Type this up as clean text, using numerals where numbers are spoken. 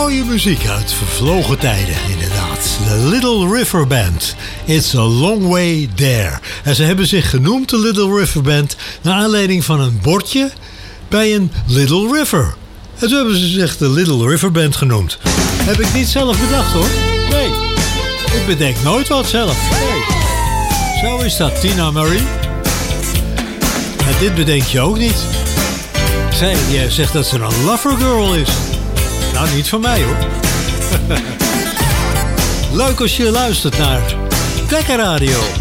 Mooie muziek uit vervlogen tijden, inderdaad. The Little River Band. It's a long way there. En ze hebben zich genoemd, de Little River Band, naar aanleiding van een bordje bij een Little River. En toen hebben ze zich de Little River Band genoemd. Heb ik niet zelf bedacht, hoor. Nee. Ik bedenk nooit wat zelf. Nee. Zo is dat, Tina Marie. En dit bedenk je ook niet. Zij zegt dat ze een lover girl is. Nou, niet van mij, hoor. Leuk als je luistert naar Dekkerradio.